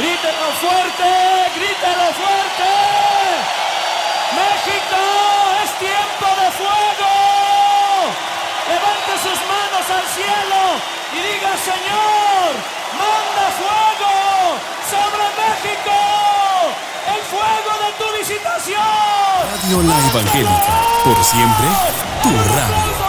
Grítelo fuerte, grítelo fuerte. México, es tiempo de fuego. Levante sus manos al cielo y diga: Señor, manda fuego sobre México. El fuego de tu visitación. Radio La Evangélica, por siempre, tu radio.